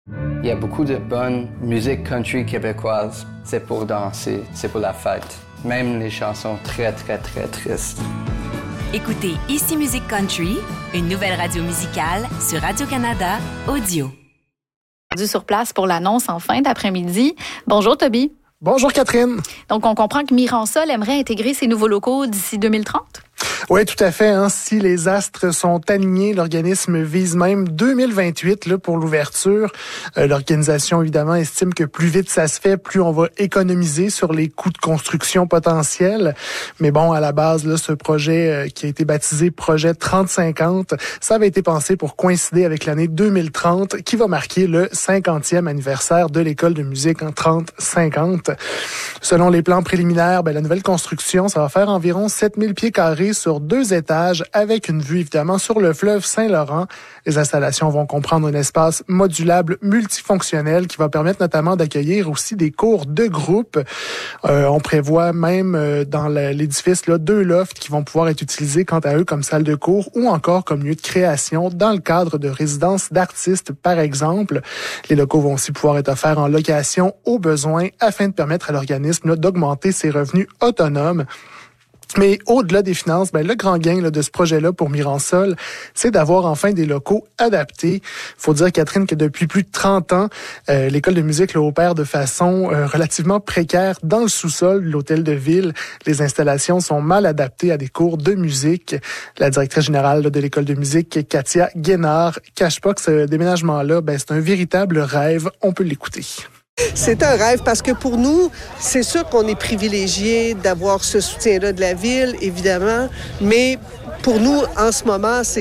Il y a beaucoup de bonne musique country québécoise. C'est pour danser, c'est pour la fête. Même les chansons très, très, très tristes. Écoutez Ici Musique Country, une nouvelle radio musicale sur Radio-Canada Audio. Sur place pour l'annonce en fin d'après-midi. Bonjour Toby. Bonjour Catherine. Donc on comprend que Miransol aimerait intégrer ses nouveaux locaux d'ici 2030? Oui, tout à fait. Si les astres sont alignés, l'organisme vise même 2028 là, pour l'ouverture. L'organisation, évidemment, estime que plus vite ça se fait, plus on va économiser sur les coûts de construction potentiels. Mais bon, à la base, là, ce projet qui a été baptisé Projet 3050, ça avait été pensé pour coïncider avec l'année 2030, qui va marquer le 50e anniversaire de l'école de musique en 30-50. Selon les plans préliminaires, la nouvelle construction, ça va faire environ 7000 pieds carrés sur 2 étages avec une vue évidemment sur le fleuve Saint-Laurent. Les installations vont comprendre un espace modulable multifonctionnel qui va permettre notamment d'accueillir aussi des cours de groupe. On prévoit même dans l'édifice là 2 lofts qui vont pouvoir être utilisés quant à eux comme salle de cours ou encore comme lieu de création dans le cadre de résidences d'artistes par exemple. Les locaux vont aussi pouvoir être offerts en location au besoin afin de permettre à l'organisme là, d'augmenter ses revenus autonomes. Mais au-delà des finances, le grand gain là, de ce projet-là pour Miransol, c'est d'avoir enfin des locaux adaptés. Faut dire, Catherine, que depuis plus de 30 ans, l'école de musique là, opère de façon relativement précaire dans le sous-sol de l'hôtel de ville. Les installations sont mal adaptées à des cours de musique. La directrice générale là, de l'école de musique, Katia Guénard, cache pas que ce déménagement-là, c'est un véritable rêve. On peut l'écouter. C'est un rêve parce que pour nous, c'est sûr qu'on est privilégié d'avoir ce soutien-là de la ville, évidemment, mais pour nous, en ce moment, c'est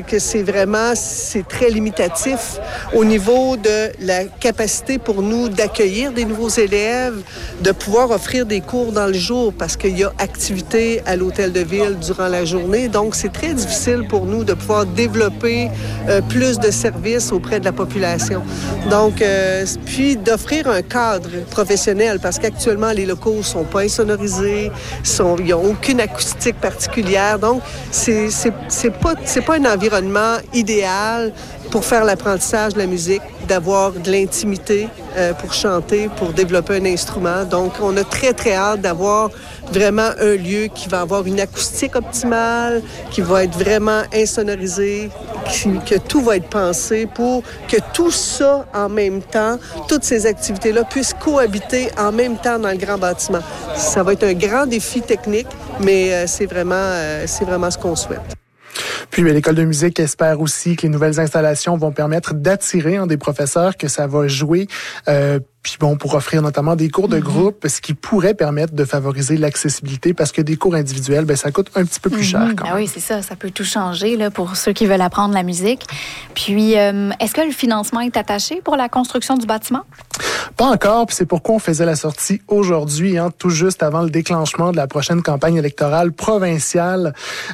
très limitatif au niveau de la capacité pour nous d'accueillir des nouveaux élèves, de pouvoir offrir des cours dans le jour parce qu'il y a activité à l'hôtel de ville durant la journée. Donc, c'est très difficile pour nous de pouvoir développer plus de services auprès de la population. Donc, puis d'offrir un cadre professionnel parce qu'actuellement, les locaux sont pas insonorisés, ils n'ont aucune acoustique particulière. Donc, c'est pas un environnement idéal pour faire l'apprentissage de la musique, d'avoir de l'intimité pour chanter, pour développer un instrument. Donc, on a très, très hâte d'avoir vraiment un lieu qui va avoir une acoustique optimale, qui va être vraiment insonorisé, que tout va être pensé pour que tout ça en même temps, toutes ces activités-là puissent cohabiter en même temps dans le grand bâtiment. Ça va être un grand défi technique, mais c'est vraiment ce qu'on souhaite. Puis l'école de musique espère aussi que les nouvelles installations vont permettre d'attirer des professeurs, que ça va jouer puis pour offrir notamment des cours de groupe, ce qui pourrait permettre de favoriser l'accessibilité parce que des cours individuels, ça coûte un petit peu plus cher quand même. Oui, c'est ça. Ça peut tout changer là, pour ceux qui veulent apprendre la musique. Puis, est-ce que le financement est attaché pour la construction du bâtiment? Pas encore, puis c'est pourquoi on faisait la sortie aujourd'hui, tout juste avant le déclenchement de la prochaine campagne électorale provinciale.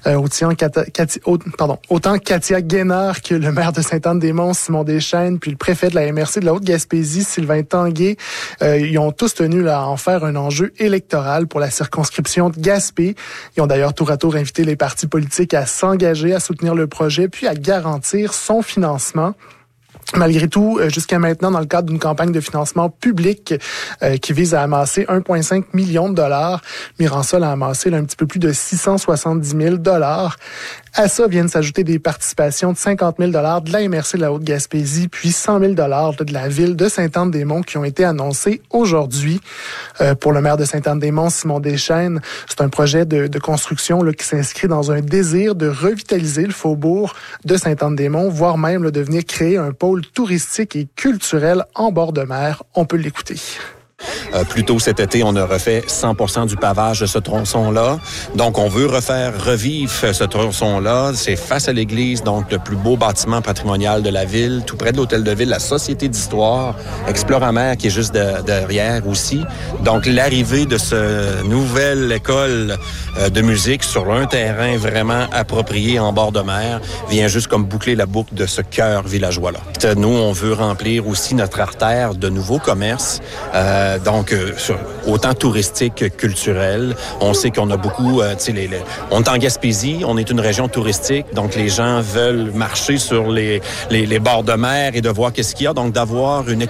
Autant Katia Guénard que le maire de Sainte-Anne-des-Monts, Simon Deschênes, puis le préfet de la MRC de la Haute-Gaspésie, Sylvain Tanguay, ils ont tous tenu à en faire un enjeu électoral pour la circonscription de Gaspé. Ils ont d'ailleurs tour à tour invité les partis politiques à s'engager, à soutenir le projet, puis à garantir son financement. Malgré tout, jusqu'à maintenant, dans le cadre d'une campagne de financement public qui vise à amasser 1,5 million de dollars, Miransol a amassé un petit peu plus de 670 000 dollars. À ça viennent s'ajouter des participations de 50 000 dollars de la MRC de la Haute-Gaspésie, puis 100 000 dollars de la ville de Sainte-Anne-des-Monts qui ont été annoncés aujourd'hui. Pour le maire de Sainte-Anne-des-Monts, Simon Deschênes, c'est un projet de construction qui s'inscrit dans un désir de revitaliser le faubourg de Sainte-Anne-des-Monts, voire même de venir créer un pôle touristique et culturel en bord de mer. On peut l'écouter. Plus tôt cet été, on a refait 100% du pavage de ce tronçon-là. Donc, on veut revivre ce tronçon-là. C'est face à l'église, donc le plus beau bâtiment patrimonial de la ville, tout près de l'hôtel de ville, la Société d'histoire, Exploramer qui est juste derrière aussi. Donc, l'arrivée de cette nouvelle école de musique sur un terrain vraiment approprié en bord de mer vient juste comme boucler la boucle de ce cœur villageois-là. Nous, on veut remplir aussi notre artère de nouveaux commerces. Donc, autant touristique que culturel. On sait qu'on a beaucoup, on est en Gaspésie, on est une région touristique, donc les gens veulent marcher sur les bords de mer et de voir qu'est-ce qu'il y a. Donc, d'avoir une